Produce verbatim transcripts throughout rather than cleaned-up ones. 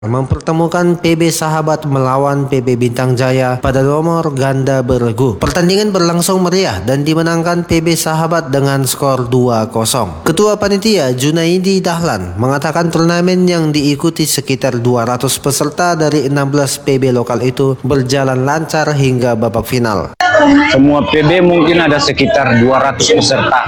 mempertemukan P B Sahabat melawan P B Bintang Jaya pada nomor ganda bergu. Pertandingan berlangsung meriah dan dimenangkan P B Sahabat dengan skor dua kosong. Ketua Panitia Junaidi Dahlan mengatakan turnamen yang diikuti sekitar dua ratus peserta dari enam belas P B lokal itu berjalan lancar hingga babak final. Semua P B mungkin ada sekitar dua ratus peserta.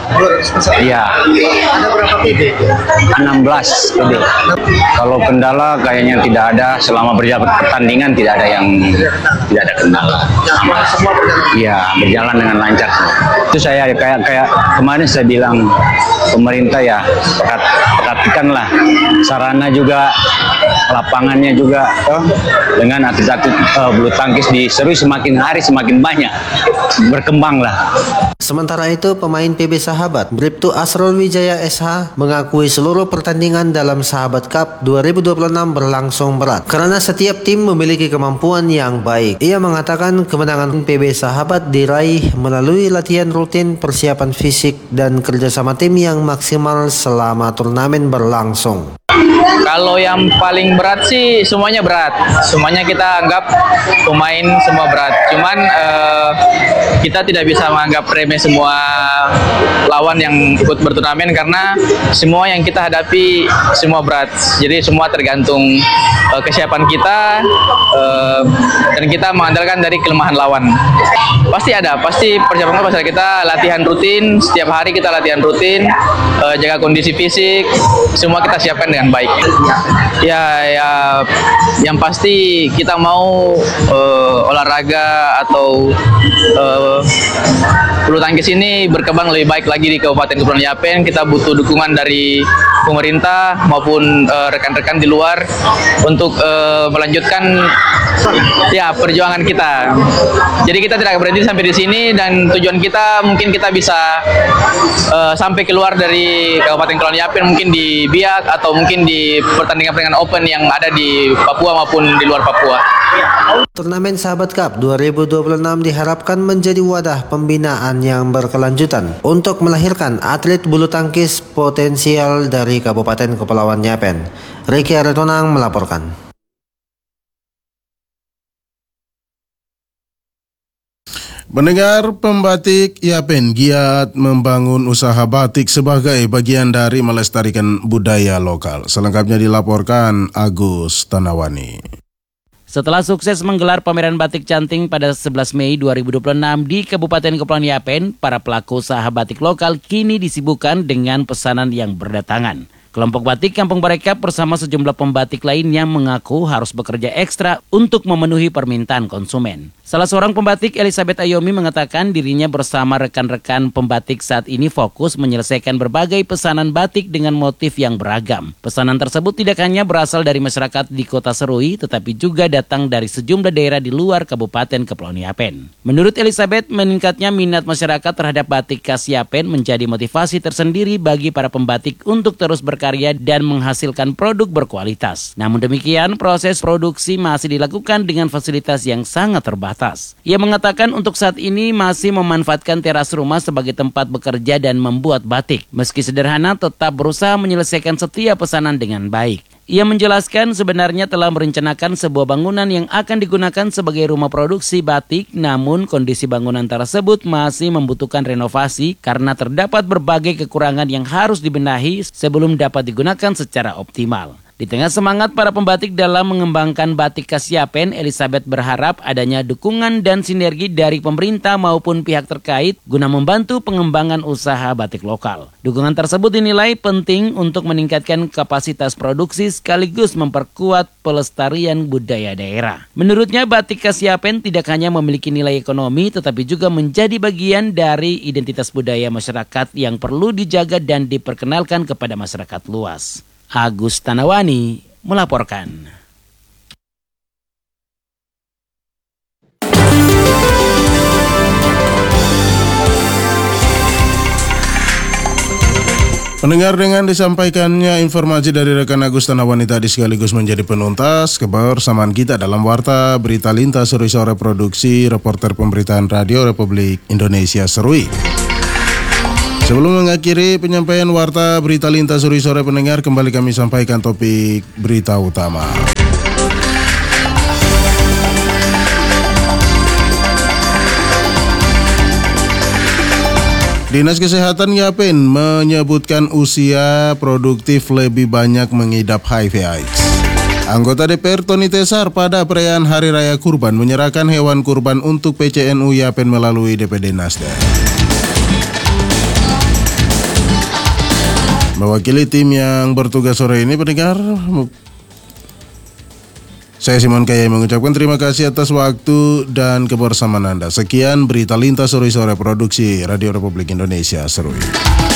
Iya. Ada berapa P B? enam belas P B. Kalau kendala kayaknya tidak ada, selama berjalan pertandingan tidak ada yang tidak ada kendala. Semua berjalan. Iya, berjalan dengan lancar. Itu saya kayak kayak kemarin saya bilang pemerintah ya perhat, perhatikanlah sarana juga, lapangannya juga oh, dengan atlet-atlet uh, bulu tangkis di Serui semakin hari semakin banyak berkembang lah. Sementara itu, pemain P B Sahabat, Bribtu Asrul Wijaya S H, mengakui seluruh pertandingan dalam Sahabat Cup dua ribu dua puluh enam berlangsung berat karena setiap tim memiliki kemampuan yang baik. Ia mengatakan kemenangan P B Sahabat diraih melalui latihan rutin, persiapan fisik, dan kerjasama tim yang maksimal selama turnamen berlangsung. Kalau yang paling berat sih semuanya berat, semuanya kita anggap pemain semua berat. Cuman uh, kita tidak bisa menganggap remeh semua lawan yang ikut berturnamen karena semua yang kita hadapi semua berat. Jadi semua tergantung uh, kesiapan kita uh, dan kita mengandalkan dari kelemahan lawan. Pasti ada, pasti persiapan pasal kita latihan rutin, setiap hari kita latihan rutin, uh, jaga kondisi fisik, semua kita siapkan dengan baik. Ya, ya, yang pasti kita mau uh, olahraga atau uh, bulu tangkis ini berkembang lebih baik lagi di Kabupaten Kepulauan Yapen. Kita butuh dukungan dari pemerintah maupun uh, rekan-rekan di luar untuk uh, melanjutkan ya perjuangan kita. Jadi kita tidak berhenti sampai di sini dan tujuan kita mungkin kita bisa uh, sampai keluar dari Kabupaten Kepulauan Yapen, mungkin di Biak atau mungkin di pertandingan-pertandingan open yang ada di Papua maupun di luar Papua. Turnamen Sahabat Cup dua ribu dua puluh enam diharapkan menjadi wadah pembinaan yang berkelanjutan untuk melahirkan atlet bulu tangkis potensial dari Kabupaten Kepulauan Yapen. Ricky Aretonang melaporkan. Pendengar, pembatik Yapen giat membangun usaha batik sebagai bagian dari melestarikan budaya lokal. Selengkapnya dilaporkan Agus Tanawani. Setelah sukses menggelar pameran batik canting pada sebelas Mei dua ribu dua puluh enam di Kabupaten Kepulauan Yapen, para pelaku usaha batik lokal kini disibukkan dengan pesanan yang berdatangan. Kelompok batik Kampung Barekap bersama sejumlah pembatik lainnya mengaku harus bekerja ekstra untuk memenuhi permintaan konsumen. Salah seorang pembatik, Elizabeth Ayomi, mengatakan dirinya bersama rekan-rekan pembatik saat ini fokus menyelesaikan berbagai pesanan batik dengan motif yang beragam. Pesanan tersebut tidak hanya berasal dari masyarakat di Kota Serui, tetapi juga datang dari sejumlah daerah di luar Kabupaten Kepulauan Yapen. Menurut Elizabeth, meningkatnya minat masyarakat terhadap batik khas Yapen menjadi motivasi tersendiri bagi para pembatik untuk terus berkarya dan menghasilkan produk berkualitas. Namun demikian, proses produksi masih dilakukan dengan fasilitas yang sangat terbatas. Ia mengatakan untuk saat ini masih memanfaatkan teras rumah sebagai tempat bekerja dan membuat batik. Meski sederhana, tetap berusaha menyelesaikan setiap pesanan dengan baik. Ia menjelaskan sebenarnya telah merencanakan sebuah bangunan yang akan digunakan sebagai rumah produksi batik, namun kondisi bangunan tersebut masih membutuhkan renovasi karena terdapat berbagai kekurangan yang harus dibenahi sebelum dapat digunakan secara optimal. Di tengah semangat para pembatik dalam mengembangkan batik khas Yapen, Elizabeth berharap adanya dukungan dan sinergi dari pemerintah maupun pihak terkait guna membantu pengembangan usaha batik lokal. Dukungan tersebut dinilai penting untuk meningkatkan kapasitas produksi sekaligus memperkuat pelestarian budaya daerah. Menurutnya, batik khas Yapen tidak hanya memiliki nilai ekonomi tetapi juga menjadi bagian dari identitas budaya masyarakat yang perlu dijaga dan diperkenalkan kepada masyarakat luas. Agus Tanawani melaporkan. Pendengar, dengan disampaikannya informasi dari rekan Agus Tanawani tadi sekaligus menjadi penuntas kebersamaan kita dalam Warta Berita Lintas Serui Sore Produksi Reporter Pemberitaan Radio Republik Indonesia Serui. Sebelum mengakhiri penyampaian warta berita lintas sore-sore pendengar, kembali kami sampaikan topik berita utama. Dinas Kesehatan Yapen menyebutkan usia produktif lebih banyak mengidap H I V AIDS. Anggota D P R Tony Tesar pada perayaan Hari Raya Kurban menyerahkan hewan kurban untuk P C N U Yapen melalui D P D Nasdem. Mewakili tim yang bertugas sore ini, pendengar, saya Simon Kaya mengucapkan terima kasih atas waktu dan kebersamaan Anda. Sekian berita lintas sore-sore produksi Radio Republik Indonesia Serui.